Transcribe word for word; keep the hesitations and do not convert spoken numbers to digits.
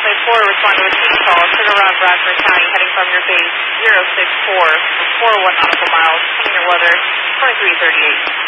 Flight four, respond to a team call. Sugar around Bradford County, heading from your base zero six four for four one nautical miles. Coming your weather, twenty-three thirty-eight.